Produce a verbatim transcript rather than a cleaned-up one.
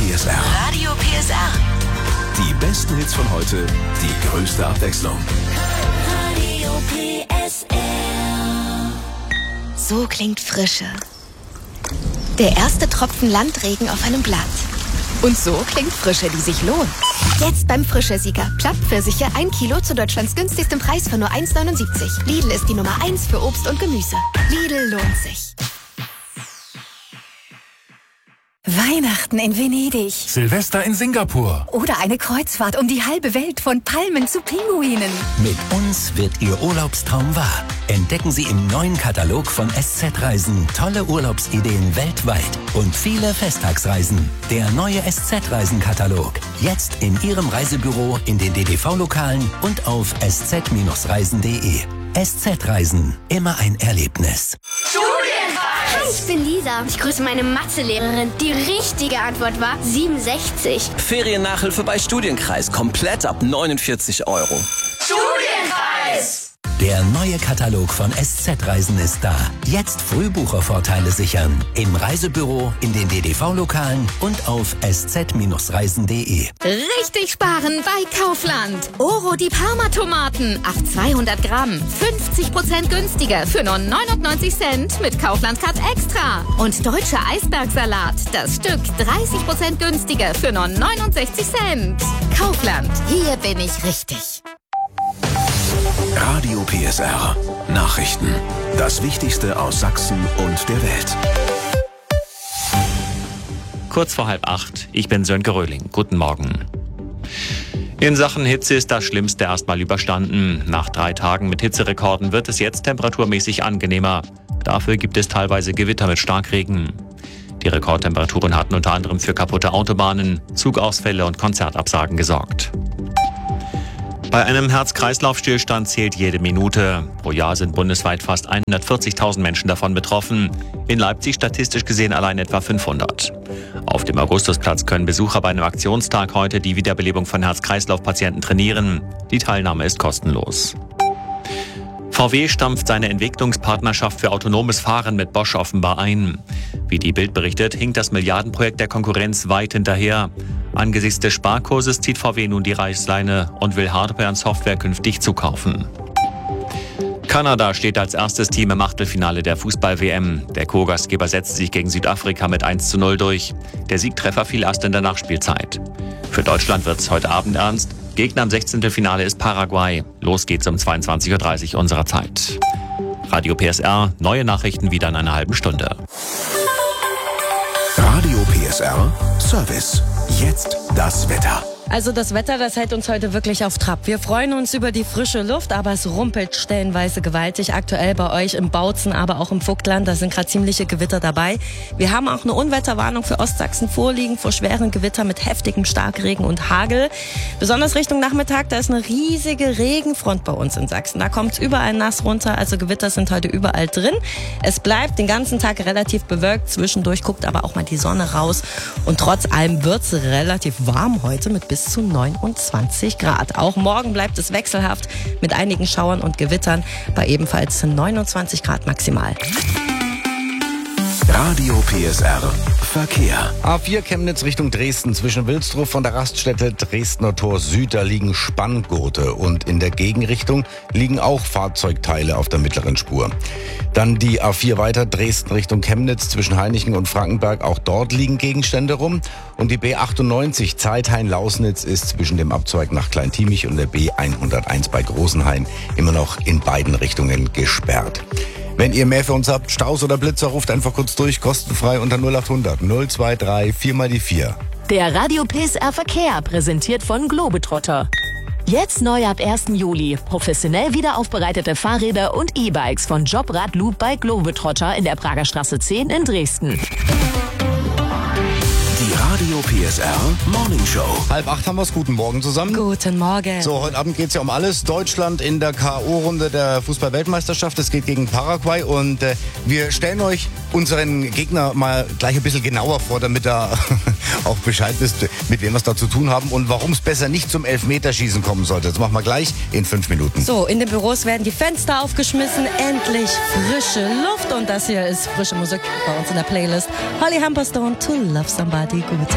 P S R. Radio P S R. Die besten Hits von heute, die größte Abwechslung. Radio P S R. So klingt Frische. Der erste Tropfen Landregen auf einem Blatt. Und so klingt Frische, die sich lohnt. Jetzt beim Frische-Sieger. Plattpfirsiche ein Kilo zu Deutschlands günstigstem Preis für nur eins neunundsiebzig. Lidl ist die Nummer eins für Obst und Gemüse. Lidl lohnt sich. Weihnachten in Venedig. Silvester in Singapur. Oder eine Kreuzfahrt um die halbe Welt von Palmen zu Pinguinen. Mit uns wird Ihr Urlaubstraum wahr. Entdecken Sie im neuen Katalog von S Z Reisen tolle Urlaubsideen weltweit und viele Festtagsreisen. Der neue S Z-Reisen-Katalog. Jetzt in Ihrem Reisebüro, in den D D V-Lokalen und auf s z reisen punkt de. S Z Reisen. Immer ein Erlebnis. Hi, ich bin Lisa. Ich grüße meine Mathelehrerin. Die richtige Antwort war siebenundsechzig. Feriennachhilfe bei Studienkreis. Komplett ab neunundvierzig Euro. Studienkreis! Der neue Katalog von S Z Reisen ist da. Jetzt Frühbuchervorteile sichern. Im Reisebüro, in den D D V-Lokalen und auf s z reisen punkt de. Richtig sparen bei Kaufland. Oro die Parma-Tomaten auf zweihundert Gramm. fünfzig Prozent günstiger für nur neunundneunzig Cent mit Kaufland-Card Extra. Und deutscher Eisbergsalat. Das Stück dreißig Prozent günstiger für nur neunundsechzig Cent. Kaufland. Hier bin ich richtig. Radio P S R. Nachrichten. Das Wichtigste aus Sachsen und der Welt. Kurz vor halb acht. Ich bin Sönke Röhling. Guten Morgen. In Sachen Hitze ist das Schlimmste erstmal überstanden. Nach drei Tagen mit Hitzerekorden wird es jetzt temperaturmäßig angenehmer. Dafür gibt es teilweise Gewitter mit Starkregen. Die Rekordtemperaturen hatten unter anderem für kaputte Autobahnen, Zugausfälle und Konzertabsagen gesorgt. Bei einem Herz-Kreislauf-Stillstand zählt jede Minute. Pro Jahr sind bundesweit fast hundertvierzigtausend Menschen davon betroffen. In Leipzig statistisch gesehen allein etwa fünfhundert. Auf dem Augustusplatz können Besucher bei einem Aktionstag heute die Wiederbelebung von Herz-Kreislauf-Patienten trainieren. Die Teilnahme ist kostenlos. V W stampft seine Entwicklungspartnerschaft für autonomes Fahren mit Bosch offenbar ein. Wie die Bild berichtet, hinkt das Milliardenprojekt der Konkurrenz weit hinterher. Angesichts des Sparkurses zieht V W nun die Reißleine und will Hardware und Software künftig zukaufen. Kanada steht als erstes Team im Achtelfinale der Fußball-W M. Der Co-Gastgeber setzte sich gegen Südafrika mit eins zu null durch. Der Siegtreffer fiel erst in der Nachspielzeit. Für Deutschland wird es heute Abend ernst. Gegner im Sechzehntelfinale ist Paraguay. Los geht's um zweiundzwanzig Uhr dreißig unserer Zeit. Radio P S R, neue Nachrichten wieder in einer halben Stunde. Radio P S R Service. Jetzt das Wetter. Also das Wetter, das hält uns heute wirklich auf Trab. Wir freuen uns über die frische Luft, aber es rumpelt stellenweise gewaltig. Aktuell bei euch im Bautzen, aber auch im Vogtland, da sind gerade ziemliche Gewitter dabei. Wir haben auch eine Unwetterwarnung für Ostsachsen vorliegen, vor schweren Gewitter mit heftigem Starkregen und Hagel. Besonders Richtung Nachmittag, da ist eine riesige Regenfront bei uns in Sachsen. Da kommt es überall nass runter, also Gewitter sind heute überall drin. Es bleibt den ganzen Tag relativ bewölkt, zwischendurch guckt aber auch mal die Sonne raus. Und trotz allem wird es relativ warm heute mit bis zu neunundzwanzig Grad. Auch morgen bleibt es wechselhaft mit einigen Schauern und Gewittern bei ebenfalls neunundzwanzig Grad maximal. Radio P S R Verkehr. A vier Chemnitz Richtung Dresden zwischen Wilsdruff von der Raststätte Dresdner Tor Süd, da liegen Spanngurte und in der Gegenrichtung liegen auch Fahrzeugteile auf der mittleren Spur. Dann die A vier weiter Dresden Richtung Chemnitz zwischen Hainichen und Frankenberg, auch dort liegen Gegenstände rum. Und die B achtundneunzig Zeithain-Lausnitz ist zwischen dem Abzweig nach Kleintiemich und der B hunderteins bei Großenhain immer noch in beiden Richtungen gesperrt. Wenn ihr mehr für uns habt, Staus oder Blitzer, ruft einfach kurz durch, kostenfrei unter null achthundert null dreiundzwanzig vier mal die vier. Der Radio P S R Verkehr, präsentiert von Globetrotter. Jetzt neu ab ersten Juli. Professionell wiederaufbereitete Fahrräder und E-Bikes von Jobrad Loop bei Globetrotter in der Prager Straße zehn in Dresden. Die Radio P S R Morning Show. Halb acht haben wir's. Guten Morgen zusammen. Guten Morgen. So, heute Abend geht's ja um alles. Deutschland in der K O-Runde der Fußball-Weltmeisterschaft. Es geht gegen Paraguay und äh, wir stellen euch unseren Gegner mal gleich ein bisschen genauer vor, damit ihr auch Bescheid wisst, mit wem wir es da zu tun haben und warum es besser nicht zum Elfmeterschießen kommen sollte. Das machen wir gleich in fünf Minuten. So, in den Büros werden die Fenster aufgeschmissen. Endlich frische Luft und das hier ist frische Musik bei uns in der Playlist. Holly Humberstone, To Love Somebody. Gute